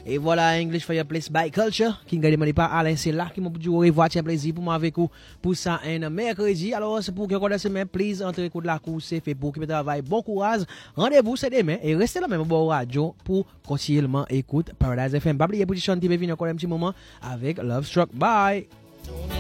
Et voilà, English Fireplace by Culture, qui n'a demandé par Alain, c'est là qui m'a dit au revoir, tiens plaisir pour moi avec vous, pour ça, un mercredi. Alors, c'est pour que vous connaissez, please, entrez de la course, c'est fait pour que vous travaillez, bon courage. Rendez-vous, c'est demain, et restez là même au radio pour continuellement écouter Paradise FM. Pas oublier pour chanter, venir encore un petit moment avec Love Struck. Bye!